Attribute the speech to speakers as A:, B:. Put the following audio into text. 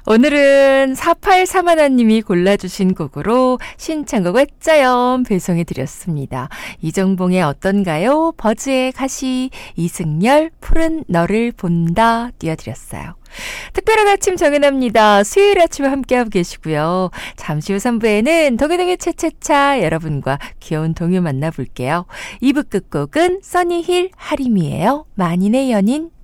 A: 오늘은 4831님이 골라주신 곡으로 신청곡 외자연 배송해드렸습니다. 이정봉의 어떤가요? 버즈의 가시, 이승열 푸른 너를 본다 띄워드렸어요. 특별한 아침 정연합니다. 수요일 아침 함께하고 계시고요. 잠시 후 3부에는 동해동해 채채차 여러분과 귀여운 동요 만나볼게요. 2부 끝곡은 써니힐 하림이에요. 만인의 연인.